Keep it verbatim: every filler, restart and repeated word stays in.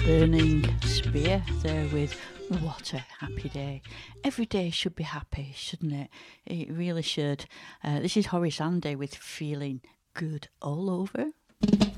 Burning Spear there with What a Happy Day. Every day should be happy, shouldn't it? It really should. Uh, this is Horace Andy with Feeling Good All Over.